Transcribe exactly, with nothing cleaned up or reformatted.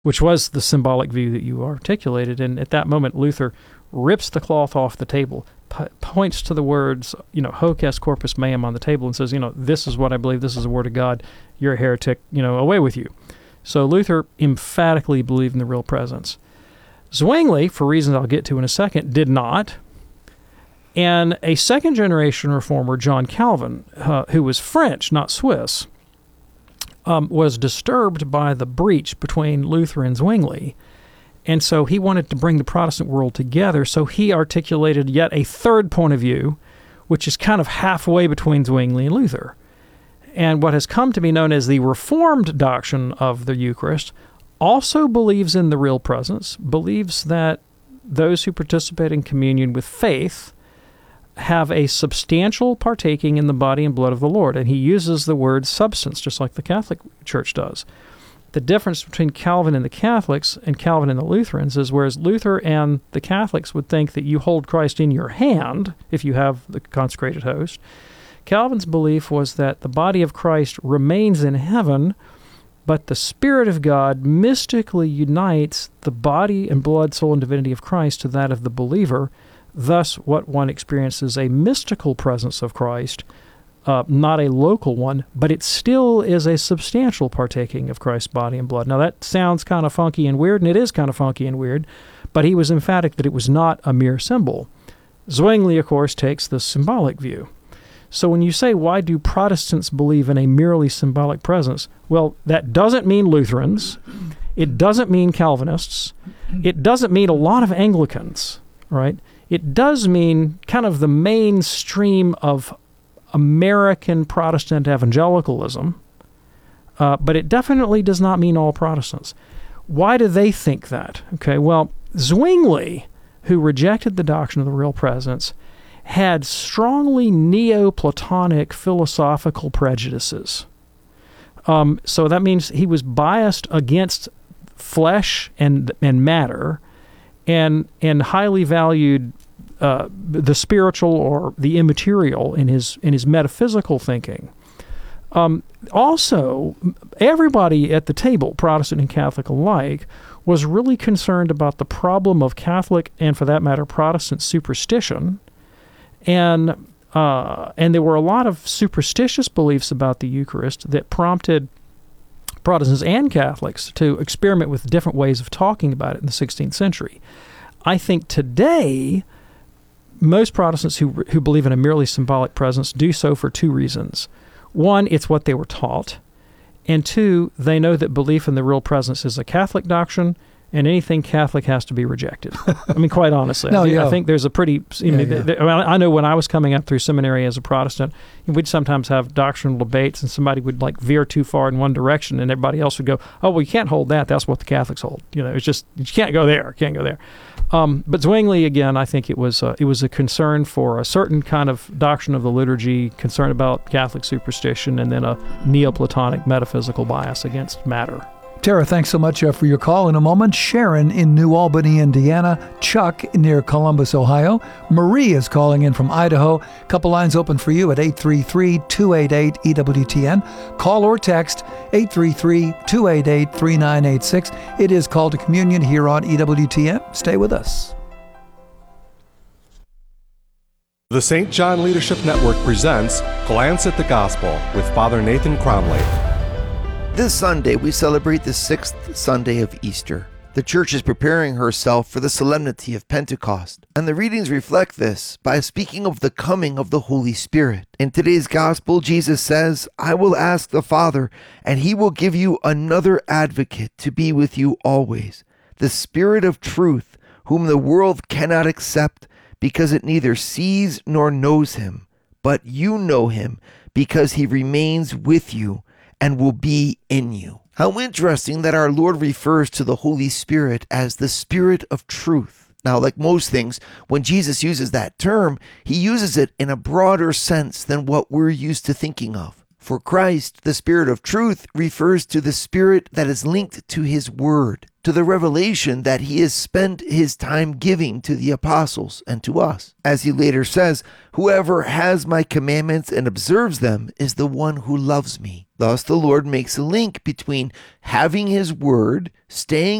which was the symbolic view that you articulated. And at that moment, Luther rips the cloth off the table, p- points to the words, you know, hoc est corpus meum on the table, and says, you know, this is what I believe, this is the word of God, you're a heretic, you know, away with you. So Luther emphatically believed in the real presence. Zwingli, for reasons I'll get to in a second, did not. And a second-generation reformer, John Calvin, uh, who was French, not Swiss, um, was disturbed by the breach between Luther and Zwingli. And so he wanted to bring the Protestant world together, so he articulated yet a third point of view, which is kind of halfway between Zwingli and Luther. And what has come to be known as the Reformed doctrine of the Eucharist also believes in the real presence, believes that those who participate in communion with faith have a substantial partaking in the body and blood of the Lord. And he uses the word substance, just like the Catholic Church does. The difference between Calvin and the Catholics and Calvin and the Lutherans is whereas Luther and the Catholics would think that you hold Christ in your hand if you have the consecrated host, Calvin's belief was that the body of Christ remains in heaven, but the Spirit of God mystically unites the body and blood, soul, and divinity of Christ to that of the believer. Thus, what one experiences a mystical presence of Christ, uh, not a local one, but it still is a substantial partaking of Christ's body and blood. Now, that sounds kind of funky and weird, and it is kind of funky and weird, but he was emphatic that it was not a mere symbol. Zwingli, of course, takes the symbolic view. So when you say, why do Protestants believe in a merely symbolic presence? Well, that doesn't mean Lutherans. It doesn't mean Calvinists. It doesn't mean a lot of Anglicans, right? It does mean kind of the mainstream of American Protestant evangelicalism, uh, but it definitely does not mean all Protestants. Why do they think that? Okay, well, Zwingli, who rejected the doctrine of the real presence, had strongly Neoplatonic philosophical prejudices. Um, so that means he was biased against flesh and and matter, and and highly valued uh, the spiritual or the immaterial in his in his metaphysical thinking. Um, also, everybody at the table, Protestant and Catholic alike, was really concerned about the problem of Catholic and, for that matter, Protestant superstition. And uh, and there were a lot of superstitious beliefs about the Eucharist that prompted Protestants and Catholics to experiment with different ways of talking about it in the sixteenth century. I think today, most Protestants who who believe in a merely symbolic presence do so for two reasons. One, it's what they were taught. And two, they know that belief in the real presence is a Catholic doctrine, and anything Catholic has to be rejected. I mean, quite honestly. no, I, yeah. I think there's a pretty... Yeah, I, mean, yeah. th- I, mean, I know when I was coming up through seminary as a Protestant, we'd sometimes have doctrinal debates, and somebody would like veer too far in one direction, and everybody else would go, oh, well, you can't hold that. That's what the Catholics hold. You know, it's just, you can't go there. Can't go there. Um, but Zwingli, again, I think it was, uh, it was a concern for a certain kind of doctrine of the liturgy, concern about Catholic superstition, and then a Neoplatonic metaphysical bias against matter. Tara, thanks so much uh, for your call. In a moment, Sharon in New Albany, Indiana, Chuck near Columbus, Ohio. Marie is calling in from Idaho. Couple lines open for you at eight three three, two eight eight, E W T N. Call or text eight three three, two eight eight, three nine eight six. It is Call to Communion here on E W T N. Stay with us. The Saint John Leadership Network presents Glance at the Gospel with Father Nathan Cromley. This Sunday, we celebrate the sixth Sunday of Easter. The Church is preparing herself for the solemnity of Pentecost, and the readings reflect this by speaking of the coming of the Holy Spirit. In today's Gospel, Jesus says, I will ask the Father, and he will give you another advocate to be with you always, the Spirit of truth, whom the world cannot accept because it neither sees nor knows him. But you know him because he remains with you and will be in you. How interesting that our Lord refers to the Holy Spirit as the Spirit of truth. Now, like most things, when Jesus uses that term, he uses it in a broader sense than what we're used to thinking of. For Christ, the Spirit of truth refers to the Spirit that is linked to his word, to the revelation that he has spent his time giving to the apostles and to us. As he later says, whoever has my commandments and observes them is the one who loves me. Thus, the Lord makes a link between having his word, staying